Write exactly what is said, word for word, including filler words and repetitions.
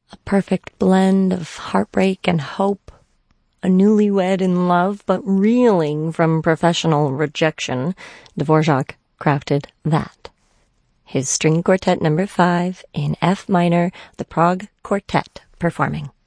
A perfect blend of heartbreak and hope. A newlywed in love, but reeling from professional rejection. Dvorak crafted that. His string quartet number five in F minor, the Prague Quartet performing.